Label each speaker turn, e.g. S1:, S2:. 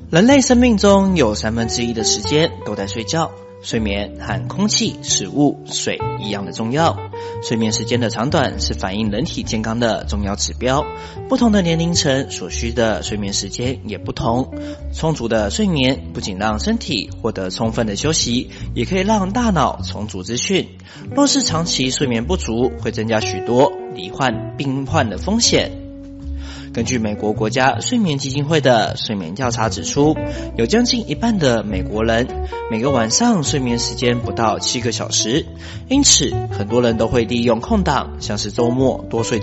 S1: 人类生命中有1/3的时间都在睡觉，睡眠和空气、食物、水一样的重要。睡眠时间的长短是反映人体健康的重要指标，不同的年龄层所需的睡眠时间也不同。充足的睡眠不仅让身体获得充分的休息，也可以让大脑重组资讯。若是长期睡眠不足，会增加许多罹患病患的风险。根据美国国家睡眠基金会的睡眠调查指出，有将近一半的美国人每个晚上睡眠时间不到7个小时，因此很多人都会利用空档，像是周末多睡